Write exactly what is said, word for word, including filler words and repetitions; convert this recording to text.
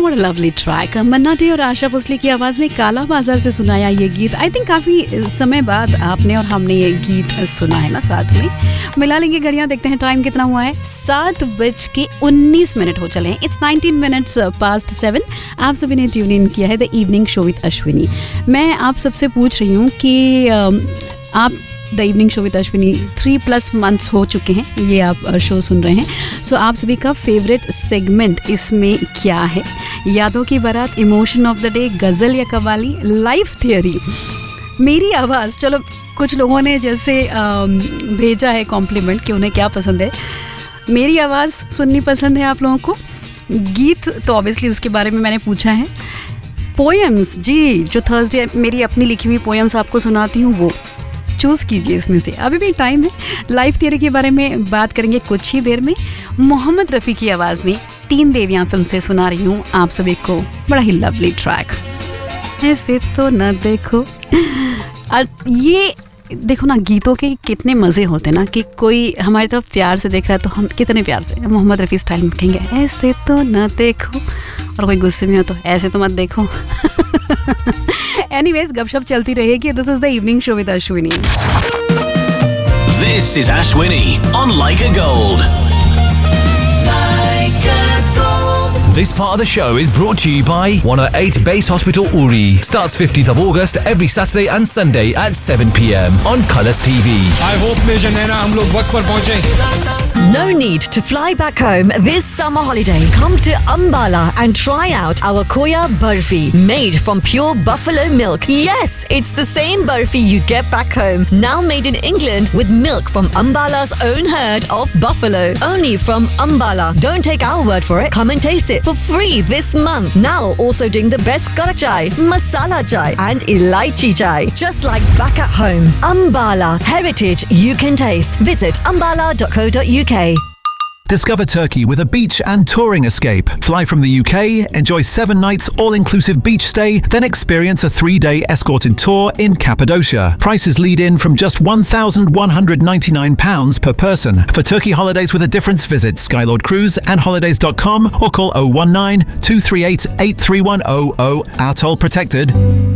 What a lovely track. Manna day और आशा भोसले की आवाज़ में काला बाजार से सुनाया ये गीत. आई थिंक काफ़ी समय बाद आपने और हमने ये गीत सुना है ना साथ में. मिला लेंगे घड़ियाँ, देखते हैं टाइम कितना हुआ है. सात बज के उन्नीस मिनट हो चले हैं. It's nineteen minutes past seven. आप सभी ने ट्यून इन किया है the evening show with Ashwini. मैं आप सबसे पूछ रही हूँ कि आप the evening show with Ashwini three plus months हो चुके हैं, ये आप शो सुन रहे हैं. सो so, आप सभी का फेवरेट सेगमेंट इसमें क्या है? यादों की बारात, इमोशन ऑफ द डे, गज़ल या कवाली, लाइफ थियोरी, मेरी आवाज़. चलो कुछ लोगों ने जैसे भेजा है कॉम्प्लीमेंट कि उन्हें क्या पसंद है. मेरी आवाज़ सुननी पसंद है आप लोगों को. गीत तो ऑब्वियसली उसके बारे में मैंने पूछा है. पोएम्स, जी, जो थर्सडे मेरी अपनी लिखी हुई पोएम्स आपको सुनाती हूँ वो चूज़ कीजिए इसमें से. अभी भी टाइम है. लाइफ थियरी के बारे में बात करेंगे कुछ ही देर में. मोहम्मद रफ़ी की आवाज़ में तीन देवियाँ फिल्म से सुना रही हूँ आप सभी को बड़ा ही लवली ट्रैक. ऐसे तो न देखो. ये देखो ना, गीतों के कितने मज़े होते हैं ना कि कोई हमारी तरफ प्यार से देख रहा है तो हम कितने प्यार से मोहम्मद रफ़ी स्टाइल में कहेंगे ऐसे तो न देखो, और कोई गुस्से में हो तो ऐसे तो मत देखो. एनीवेज, गपशप चलती रहेगी. This is the evening show with Ashwini. This is Ashwini on Like a Gold. This part of the show is brought to you by one oh eight Base Hospital Uri. Starts fifteenth of August every Saturday and Sunday at seven p.m. on Colours T V. I hope Major Naina hum log waqt par pahunche. No need to fly back home this summer holiday. Come to Ambala and try out our Khoya Barfi, made from pure buffalo milk. Yes, it's the same barfi you get back home, now made in England with milk from Ambala's own herd of buffalo. Only from Ambala. Don't take our word for it. Come and taste it for free this month. Now also doing the best kara chai, masala chai and elaichi chai. Just like back at home. Ambala, heritage you can taste. Visit ambala dot co dot uk. Discover Turkey with a beach and touring escape. Fly from the U K, enjoy seven nights all-inclusive beach stay, then experience a three-day escorted tour in Cappadocia. Prices lead in from just one thousand one hundred ninety-nine pounds per person. For Turkey holidays with a difference, visit Skylord Cruise and holidays dot com or call oh one nine, two three eight, eight three one oh oh. Our toll protected.